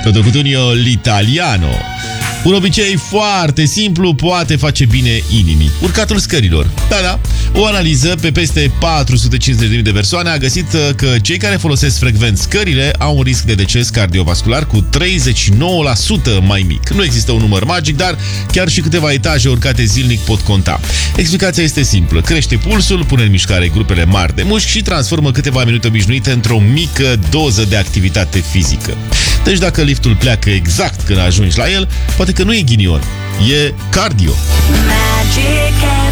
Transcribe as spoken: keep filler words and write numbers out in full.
Toto Cutugno, l'italiano. Un obicei foarte simplu poate face bine inimii. Urcatul scărilor. Da, da. O analiză pe peste patru sute cincizeci de mii de persoane a găsit că cei care folosesc frecvent scările au un risc de deces cardiovascular cu treizeci și nouă la sută mai mic. Nu există un număr magic, dar chiar și câteva etaje urcate zilnic pot conta. Explicația este simplă. Crește pulsul, pune în mișcare grupele mari de mușchi și transformă câteva minute obișnuite într-o mică doză de activitate fizică. Deci dacă liftul pleacă exact când ajungi la el, poate că nu e ghinion, e cardio. Magic